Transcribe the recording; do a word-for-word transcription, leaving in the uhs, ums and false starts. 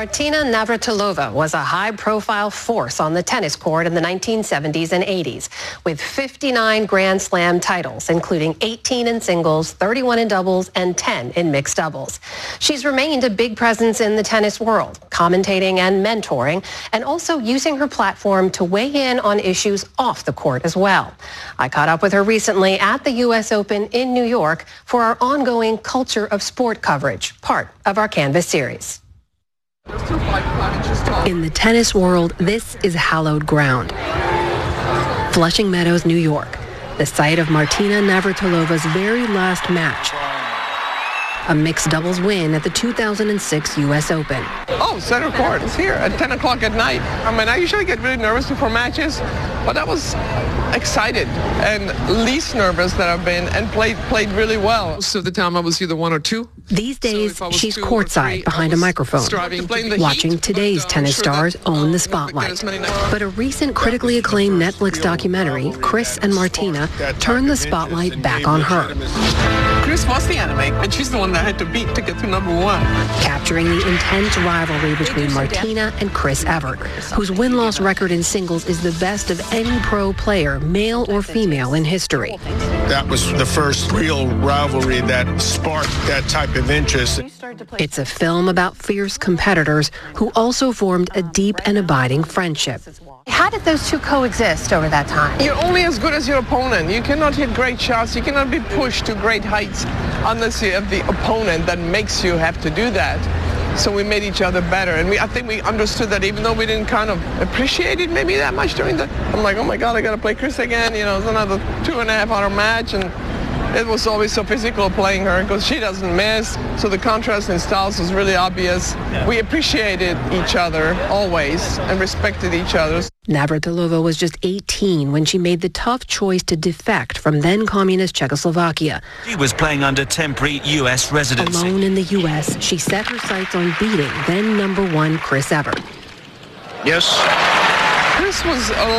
Martina Navratilova was a high-profile force on the tennis court in the nineteen seventies and eighties, with fifty-nine Grand Slam titles, including eighteen in singles, thirty-one in doubles, and ten in mixed doubles. She's remained a big presence in the tennis world, commentating and mentoring, and also using her platform to weigh in on issues off the court as well. I caught up with her recently at the U S Open in New York for our ongoing Culture of Sport coverage, part of our Canvas series. In the tennis world, this is hallowed ground. Flushing Meadows, New York, the site of Martina Navratilova's very last match, a mixed doubles win at the two thousand six U S Open. Oh, center court is here at ten o'clock at night. I mean, I usually get really nervous before matches, but I was excited and least nervous that I've been, and played played really well. Most of the time I was either one or two. These days, so she's courtside three, behind a microphone, watching today's tennis sure stars that, own the spotlight. But a recent critically acclaimed Netflix documentary, Chris and Martina, turned the spotlight back on her. Chris was the enemy, and she's the one that I had to beat to get to number one. Capturing the intense rivalry between Martina and Chris Evert, whose win-loss record in singles is the best of any pro player, male or female, in history. That was the first real rivalry that sparked that type of interest. It's a film about fierce competitors who also formed a deep and abiding friendship. How did those two coexist over that time? You're only as good as your opponent. You cannot hit great shots. You cannot be pushed to great heights unless you have the opponent that makes you have to do that. So we made each other better, and we, I think we understood that, even though we didn't kind of appreciate it maybe that much during the, I'm like, oh my God, I got to play Chris again. You know, it's another two and a half hour match, and it was always so physical playing her because she doesn't miss. So the contrast in styles was really obvious. Yeah. We appreciated each other always and respected each other. Navratilova was just eighteen when she made the tough choice to defect from then-communist Czechoslovakia. She was playing under temporary U S residency. Alone in the U S, she set her sights on beating then number one Chris Evert. Yes. Chris was a